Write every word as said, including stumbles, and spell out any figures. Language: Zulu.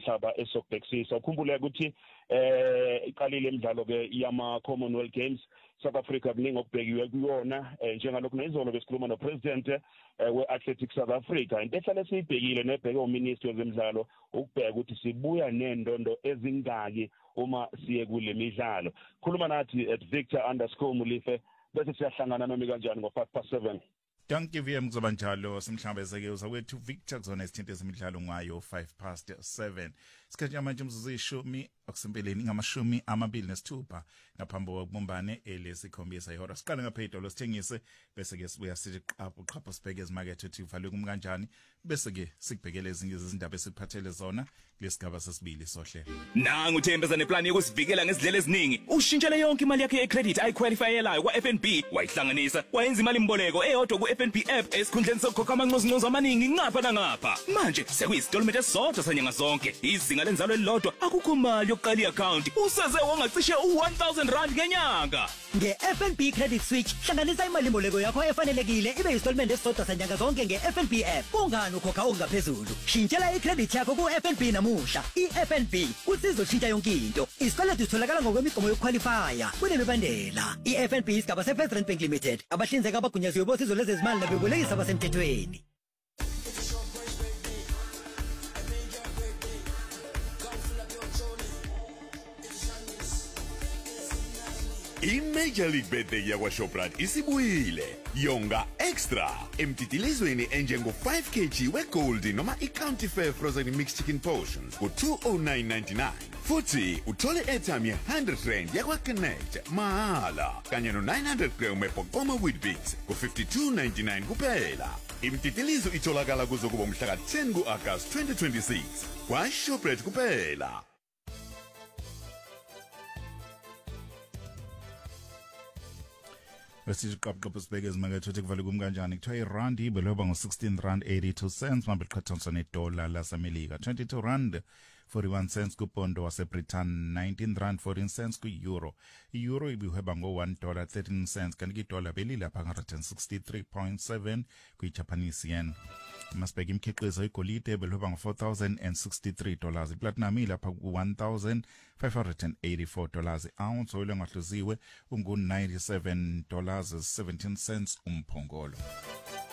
zomhlaba esokubhekisisa. Ukhumbule ukuthi eh iqalile imidlalo ke yama Commonwealth Games South Africa kuningi okubhekiwe kuyona njengalokho nezolo besikhuluma no president we Athletics South Africa. Into ehlale siyibhekile nebheke uminister wezemidlalo ukubheka ukuthi sibuya nendondo ezingaki uma siye kule midlalo. Khuluma nathi at Victor underscore Mulife bese siyahlangana nomi kanjani ngo five past seven. Thank you V M kuzoba njalo simhlambezeke uzakwethu Victor kuzona isithinto ezimidlalo ngayo five past seven. Isikhathi manje umzuzu ishumi akusempeleni ngamashumi amabili nesithupha ngaphambi kokubumbane elesikhombisa ihora. Siqale ngaphezulu losithengise bese ke sibuya sithi qapho qapho sibheke ezimakethe ukuthi kuvalwe kum kanjani bese ke sikubhekele ezinye izindaba esiphathele zona kulesigaba sesibili sohle. Nangu uthembeza neplan yokusivikela ngezindlela eziningi. Ushintshele yonke imali yakhe ye-credit ayiqualifyelayo kwa F N B wayihlanganisa wayenza imali imboleko eyodwa ku F N B app esikhundleni sokukhokha amanqozinqozi amaningi ngapha nangapha. Manje sekuyisitolment esisodwa sanyanga zonke. Izinga lenzalo elilodwa akukho mali yokuqala i-account. Useze wangacishe u one thousand rand ngenyanga. Nge-F N B Credit Switch hlanganisa imali imboleko yakho efanelekile ibe yisitolment esisodwa sanyanga zonke nge-F N B app. Kungani ukhokha okungaphezulu? Shintshela i-credit yakho ku-F N B namuhla. I-F N B usizo shintsha yonke into. Isikweletu sitholakala ngokwemigomo yokuqualifya kunemibandela. I-F N B isigaba se-First Rand Bank Limited. Abahlinzeki abagunyaziwe bosizo lezezimali nabebolekisi abasemthethweni. I-Major League Birthday yakwa Shoprite isibuyile. Yonga extra emtitilizweni enjengo five kilograms weGold noma iCounty Fair frozen mixed chicken portions ku two oh nine ninety-nine. Futhi uthole airtime ye one hundred rand yakwa Connect mahala kanye no nine hundred grams wePokoma Weetbix ku fifty-two ninety-nine kuphela. Imtitilizo itholakala kuzo kuba umhla ka ten ku-August twenty twenty-six kwa Shoprite kuphela. Wesithi qapho sibheke ezimakethe ukuthi kuvalwe kum kanjani. Kuthiwa irand ibeloba ngo sixteen rand eighty-two cents manje liqhathaniswa nedola laseMelika twenty-two rand forty-one cents kupondo waseBritain, nineteen rand fourteen cents ku-euro. I-euro ibihweba ngo one dollar thirteen cents kanti idola belilapha one hundred sixty-three point seven kwi-Japanese yen. Masibheka imikhiqizo igolide belihweba ngo four thousand sixty-three dollars. Iplatinum ilapha ku one thousand five hundred eighty-four dollars. I-ounce oil engahluziwe ungu ninety-seven dollars seventeen cents umphongolo.